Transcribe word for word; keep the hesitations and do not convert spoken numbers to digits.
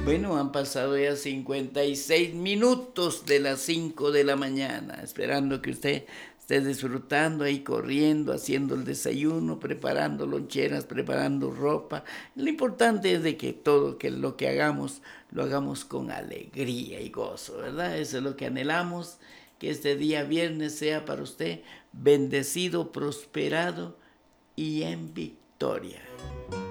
Bueno, han pasado ya cincuenta y seis minutos de las cinco de la mañana, esperando que usted esté disfrutando ahí, corriendo, haciendo el desayuno, preparando loncheras, preparando ropa. Lo importante es de que todo que lo que hagamos, lo hagamos con alegría y gozo, ¿verdad? Eso es lo que anhelamos, que este día viernes sea para usted bendecido, prosperado y en victoria.